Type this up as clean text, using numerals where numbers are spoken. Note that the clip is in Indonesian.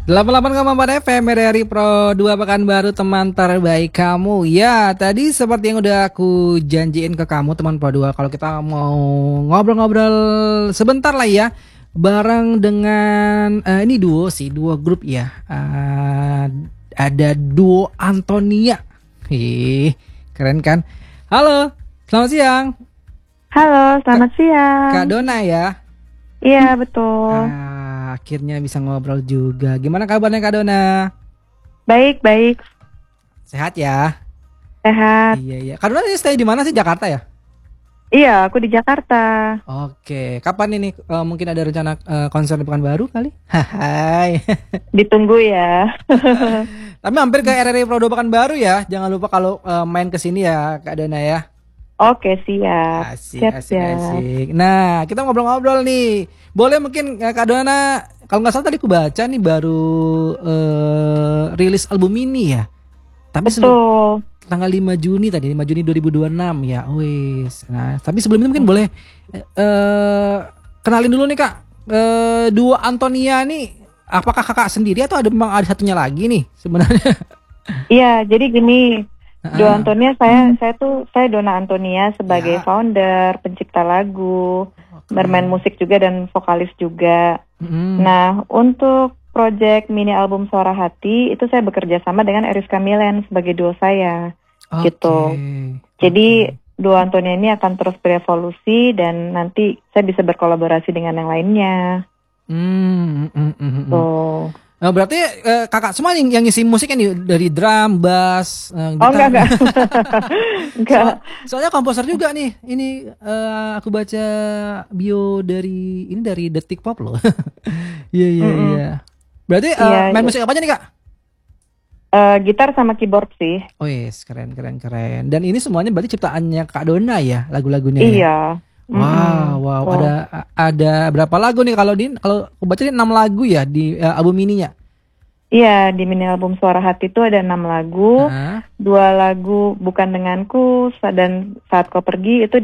88,4 FM RRI Pro 2 Pekanbaru, teman terbaik kamu. Ya, tadi seperti yang udah aku janjiin ke kamu teman Pro 2, kalau kita mau ngobrol-ngobrol sebentar lah ya, bareng dengan ini duo grup ya. Ada duo Antonia. Keren kan? Halo, selamat siang. Halo, selamat siang. Kak Dona ya. Iya, betul. Akhirnya bisa ngobrol juga. Gimana kabarnya Kak Dona? Baik. Sehat ya? Sehat. Iya. Kak Dona ini stay di mana sih? Jakarta ya? Iya, aku di Jakarta. Oke. Kapan ini mungkin ada rencana konser di Pekanbaru kali? Hai. Ditunggu ya. Tapi hampir ke RRI Pro 2 Pekanbaru ya. Jangan lupa kalau main ke sini ya Kak Dona ya. Oke, siap. Asik. Nah, kita ngobrol-ngobrol nih. Boleh mungkin Kak Dona, kalau nggak salah tadi aku baca nih baru rilis album ini ya. Tapi Betul. tanggal 5 Juni 2026 ya. Wis. Nah, tapi sebelum itu mungkin boleh kenalin dulu nih Kak. Duo Antonia nih, apakah Kakak sendiri atau memang ada satunya lagi nih sebenarnya? Iya, jadi gini. Dona Antonia, saya Dona Antonia sebagai founder, pencipta lagu, bermain musik juga dan vokalis juga. Nah, untuk project mini album Suara Hati itu saya bekerja sama dengan Eriska Milen sebagai duo saya, gitu. Jadi Dona Antonia ini akan terus berevolusi dan nanti saya bisa berkolaborasi dengan yang lainnya. Nah, berarti kakak semua yang ngisi musiknya nih, dari drum, bass, gitar. Oh enggak. Enggak. Soalnya komposer juga nih. Ini aku baca bio dari Detik Pop loh. Iya. Berarti main musik apa aja nih Kak? Gitar sama keyboard sih. Oh yes, keren. Dan ini semuanya berarti ciptaannya Kak Dona ya, lagu-lagunya? Iya. Wow. Ada berapa lagu nih kalau aku baca ini 6 lagu ya di album ininya? Iya, di mini album Suara Hati itu ada 6 lagu, 2 lagu Bukan Denganku dan Saat Kau Pergi itu